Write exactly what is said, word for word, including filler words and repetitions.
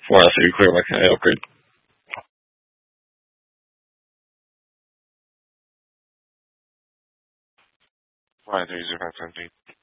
Four out, so you clear like I upgrade. Five three zero five seventeen.